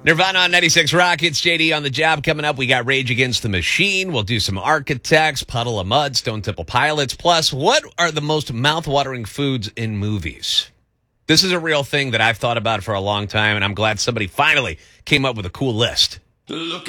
Nirvana on 96 Rock. It's JD on the job. Coming up, we got Rage Against the Machine. We'll do some Architects, Puddle of Mud, Stone Temple Pilots. Plus, what are the most mouth-watering foods in movies? This is a real thing that I've thought about for a long time, and I'm glad somebody finally came up with a cool list. Look